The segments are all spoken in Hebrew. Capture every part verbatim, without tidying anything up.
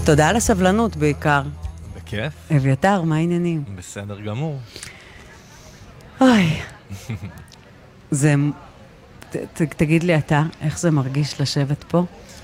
תודה על הסבלנות בעיקר. בכיף. אביתר, מה העניינים? בסדר גמור. אוי. זה... ת, ת, תגיד לי אתה, איך זה מרגיש לשבת פה?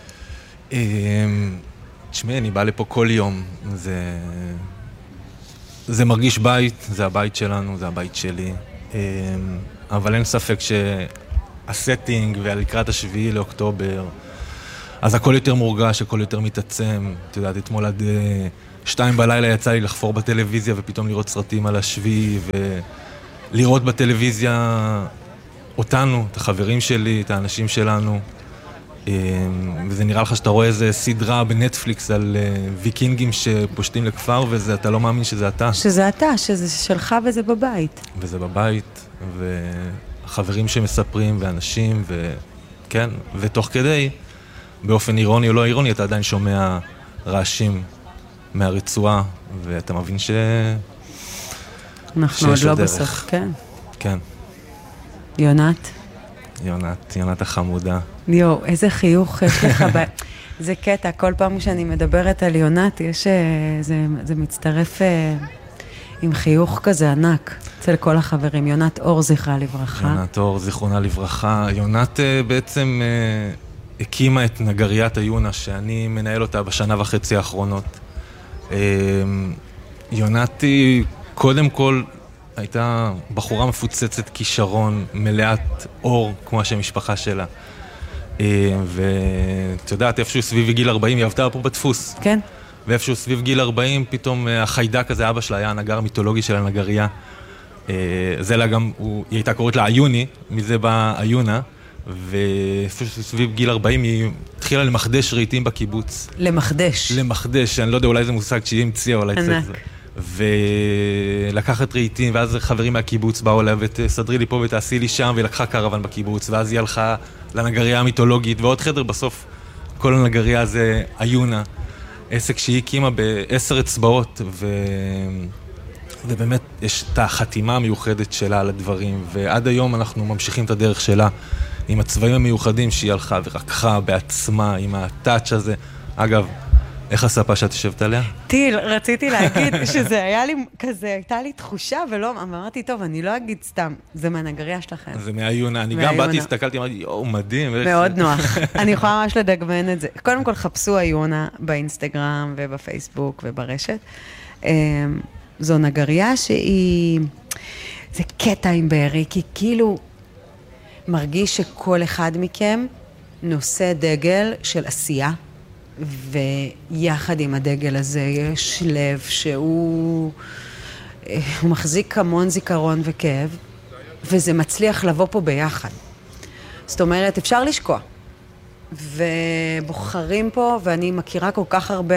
תשמעי, אני בא לפה כל יום. זה... זה מרגיש בית, זה הבית שלנו, זה הבית שלי. אבל אין ספק שהסטינג והלקראת השביעי לאוקטובר, אז הכל יותר מורגש, הכל יותר מתעצם. את יודעת, אתמול עד שתיים בלילה יצא לי לחפור בטלוויזיה ופתאום לראות סרטים על השביעי ולראות בטלוויזיה אותנו, את החברים שלי, את האנשים שלנו. וזה נראה לך שאתה רואה איזה סדרה בנטפליקס על ויקינגים שפושטים לכפר, וזה, אתה לא מאמין שזה אתה. שזה אתה, שזה שלך וזה בבית. וזה בבית, והחברים שמספרים, ואנשים, וכן, ותוך כדי, באופן אירוני או לא אירוני, אתה עדיין שומע רעשים מהרצועה, ואתה מבין ש... אנחנו עוד לא בסוף, כן. כן. יונת? יונת, יונת החמודה. יו, איזה חיוך יש לך ב... זה קטע, כל פעם שאני מדברת על יונת, יש... זה, זה מצטרף עם חיוך כזה ענק אצל כל החברים. יונת אור זכרה לברכה. יונת אור זכרונה לברכה. יונת בעצם הקימה את נגריית היונה, שאני מנהל אותה בשנה וחצי האחרונות. יונת היא קודם כל הייתה בחורה מפוצצת כישרון, מלאת אור, כמו שהמשפחה שלה. ואת יודעת, איפשהו סביב גיל ארבעים, היא עבדה פה בדפוס. כן. ואיפשהו סביב גיל ארבעים, פתאום החיידק הזה, אבא שלה היה הנגר המיתולוגי של הנגריה. זה לה גם, היא הייתה קוראת לה איוני, מזה באה איונה, ואיפשהו סביב גיל ארבעים היא התחילה למחדש רהיטים בקיבוץ. למחדש. למחדש, אני לא יודע, אולי זה מושג שהיא המציאה, אולי ענק. זה. ולקחת רהיטים, ואז חברים מהקיבוץ באו אליה, ותסדרי לי פה ותעשי לי שם, ולקחה קרוון בקיבוץ, ואז היא הלכה לנגריה המיתולוגית, ועוד חדר בסוף, כל הנגריה זה איונה, עסק שהיא הקימה בעשר אצבעות, ו... ובאמת יש את החתימה המיוחדת שלה על הדברים, ועד היום אנחנו ממשיכים את הדרך שלה, עם הצבעים המיוחדים שהיא הלכה ורקחה בעצמה, עם הטאץ' הזה. אגב, איך הספה שאת יושבת עליה? טיל, רציתי להגיד שזה היה לי כזה, הייתה לי תחושה, ולא, אמרתי, טוב, אני לא אגיד סתם, זה מהנגריה שלכם. זה מהיונה, אני גם באתי, הסתכלתי, אמרתי, יואו, מדהים. מאוד נוח, אני יכולה ממש לדגמן את זה. קודם כל, חפשו איונה באינסטגרם ובפייסבוק וברשת. זו נגריה שהיא, זה קטע עם בארי, כי כאילו מרגיש שכל אחד מכם נושא דגל של עשייה, ויחד עם הדגל הזה יש לב שהוא הוא מחזיק המון זיכרון וכאב, וזה מצליח לבוא פה ביחד. זאת אומרת, אפשר לשקוע. ובוחרים פה, ואני מכירה כל כך הרבה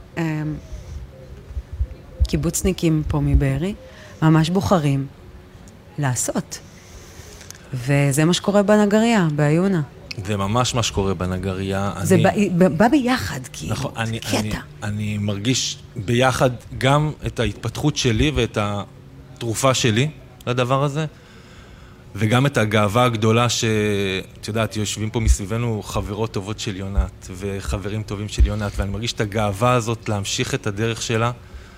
קיבוצניקים פה מבארי, ממש בוחרים לעשות. וזה מה שקורה בנגריה, באיונה. זה ממש מה שקורה בנגריה. זה אני... בא, בא ביחד, כאילו, נכון, אני, קטע. אני, אני מרגיש ביחד גם את ההתפתחות שלי ואת התרופה שלי לדבר הזה, וגם את הגאווה הגדולה שאת יודעת, יושבים פה מסביבנו חברות טובות של יונת, וחברים טובים של יונת, ואני מרגיש את הגאווה הזאת להמשיך את הדרך שלה.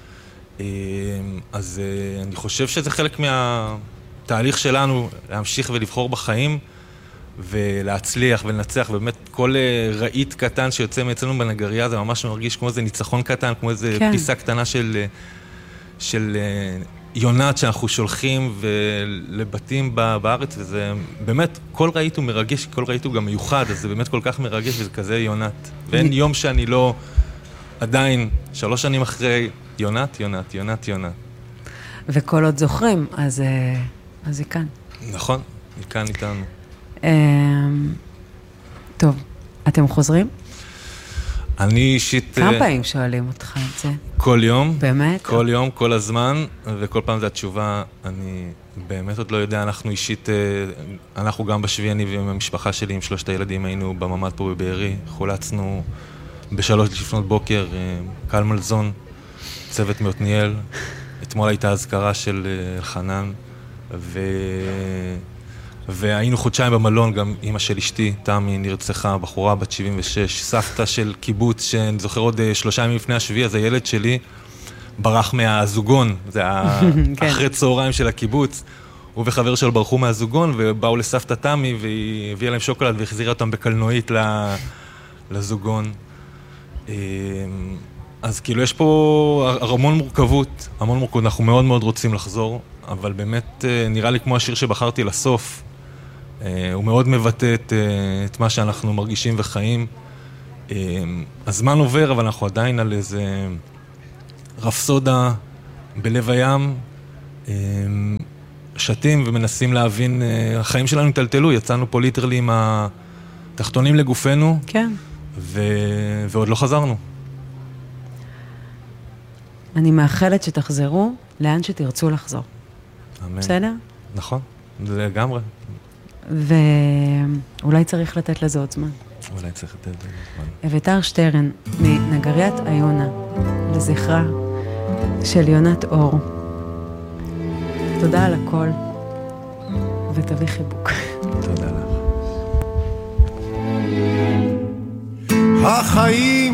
אז אני חושב שזה חלק מהתהליך שלנו, להמשיך ולבחור בחיים, ולהצליח ולנצח, ובאמת כל רהיט קטן שיוצא מאצלנו בנגריה, זה ממש מרגיש כמו איזה ניצחון קטן, כמו איזה כן. פיסה קטנה של, של יונת שאנחנו שולחים לבתים בארץ, וזה באמת, כל רהיט הוא מרגש, כל רהיט הוא גם מיוחד, אז זה באמת כל כך מרגש, וזה כזה יונת. ואין יום שאני לא, עדיין, שלוש שנים אחרי, יונת, יונת, יונת, יונת. וכל עוד זוכרים, אז, אז היא כאן. נכון, היא כאן איתנו. טוב, אתם חוזרים? אני אישית... כמה פעמים שואלים אותך את זה? כל יום. באמת? כל יום, כל הזמן, וכל פעם זו התשובה, אני באמת עוד לא יודע, אנחנו אישית, אנחנו גם בשביעי, אני ועם המשפחה שלי, עם שלושת הילדים, היינו בממד פה בבארי, חולצנו בשלוש לפנות בוקר, קל מלזון, צוות מעתניאל, אתמול הייתה הזכרה של חנן, ו... והיינו חודשיים במלון, גם אמא של אשתי, תמי, נרצחה, בחורה בת שבעים ושש, סבתא של קיבוץ, שאני זוכר עוד שלושה ימים לפני השביעי, אז הילד שלי ברח מהזוגון, זה אחרי צהריים של הקיבוץ, הוא וחבר שלו ברחו מהזוגון, ובאו לסבתא תמי, והיא הביאה להם שוקולד, והחזירה אותם בקלנועית לזוגון. אז כאילו יש פה המון מורכבות, המון מורכבות, אנחנו מאוד מאוד רוצים לחזור, אבל באמת נראה לי כמו השיר שבחרתי לסוף, הוא מאוד מבטא את, את מה שאנחנו מרגישים וחיים. הזמן עובר, אבל אנחנו עדיין על איזה רפסודה בלב הים, שתים ומנסים להבין, החיים שלנו טלטלו, יצאנו פה ליטרלי עם התחתונים לגופנו, כן. ו... ועוד לא חזרנו. אני מאחלת שתחזרו לאן שתרצו לחזור. אמן. בסדר? נכון, זה לגמרי. ואולי צריך לתת לזה עוד זמן. אולי צריך לתת לזה זמן. אביתר שטרן, מנגריית איונה, לזכרה של יונת אור. תודה על הכל, ותביא חיבוק. תודה לך. החיים